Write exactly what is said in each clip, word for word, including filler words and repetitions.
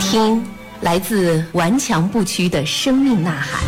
听，来自顽强不屈的生命呐喊。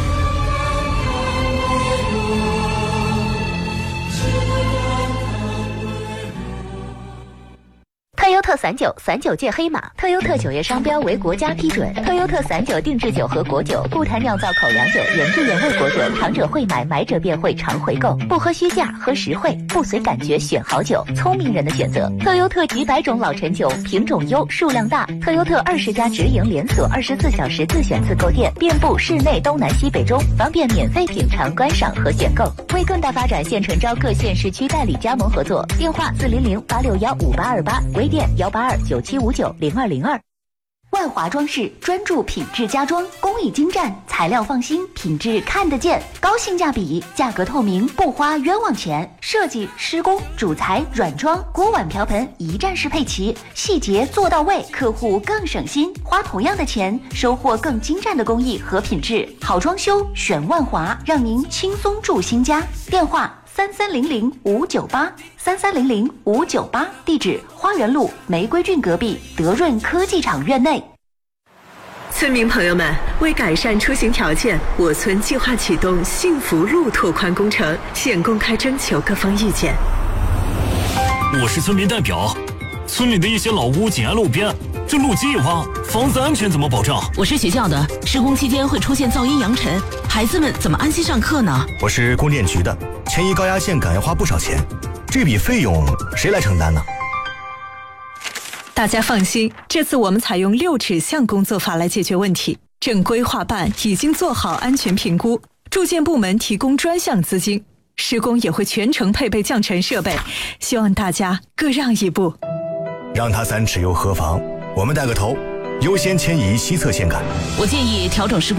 特优特散酒，散酒界黑马。特优特酒业商标为国家批准。特优特散酒定制酒和果酒，不谈酿造口粮酒，原汁原味果酒，尝者会买，买者便会常回购。不喝虚价，喝实惠，不随感觉选好酒，聪明人的选择。特优特几百种老陈酒，品种优，数量大。特优特二十家直营连锁，二十四小时自选自购店，遍布市内东南西北中，方便免费品尝、观赏和选购。为更大发展，现诚招各县市区代理加盟合作，电话四零零八六幺五八二八，微店幺八二九七五九零二零二。万华装饰专注品质家装，工艺精湛，材料放心，品质看得见，高性价比，价格透明，不花冤枉钱。设计、施工、主材、软装、锅碗瓢盆一站式配齐，细节做到位，客户更省心，花同样的钱，收获更精湛的工艺和品质。好装修选万华，让您轻松住新家。电话三三零零五九八三三零零五九八，地址花园路玫瑰郡隔壁德润科技厂院内。 村民朋友们，为改善出行条件，我村计划启动幸福路拓宽工程，现公开征求各方意见。 我是村民代表，村里的一些老屋紧挨路边，这路基一挖，房子安全怎么保障？ 我是学校的，施工期间会出现噪音扬尘，孩子们怎么安心上课呢？ 我是供电局的，迁移高压线杆要花不少钱，这笔费用谁来承担呢？ 大家放心，这次我们采用六指向工作法来解决问题。正规划办已经做好安全评估，住建部门提供专项资金，施工也会全程配备降尘设备，希望大家各让一步。 让他三尺又何妨？我们带个头，优先迁移西侧线杆。 我建议调整施工